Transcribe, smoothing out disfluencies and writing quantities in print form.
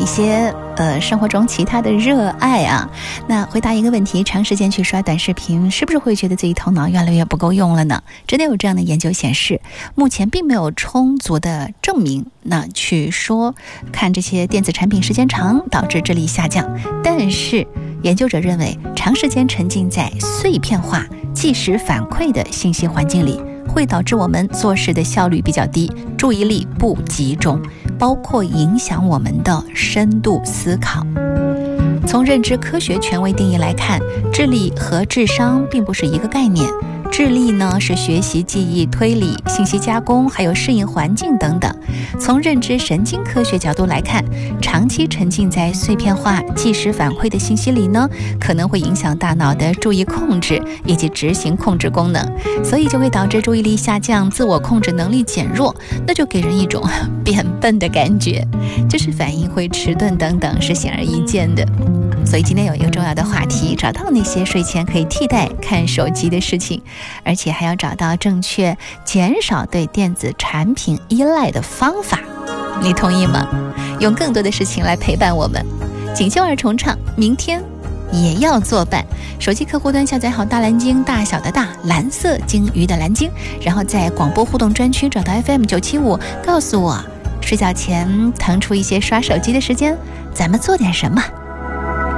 一些生活中其他的热爱啊。那回答一个问题，长时间去刷短视频是不是会觉得自己头脑越来越不够用了呢？真的有这样的研究显示，目前并没有充足的证明那去说看这些电子产品时间长导致智力下降，但是研究者认为长时间沉浸在碎片化即时反馈的信息环境里，会导致我们做事的效率比较低，注意力不集中，包括影响我们的深度思考。从认知科学权威定义来看，智力和智商并不是一个概念。智力呢是学习、记忆、推理、信息加工，还有适应环境等等。从认知神经科学角度来看，长期沉浸在碎片化、即时反馈的信息里呢，可能会影响大脑的注意控制以及执行控制功能，所以就会导致注意力下降、自我控制能力减弱，那就给人一种变笨的感觉，就是反应会迟钝等等，是显而易见的。所以今天有一个重要的话题，找到那些睡前可以替代看手机的事情，而且还要找到正确减少对电子产品依赖的方法。你同意吗？用更多的事情来陪伴我们。锦绣二重唱，明天也要作伴。手机客户端下载好大蓝鲸，大小的大，蓝色鲸鱼的蓝鲸，然后在广播互动专区找到 FM975，告诉我睡觉前腾出一些刷手机的时间，咱们做点什么。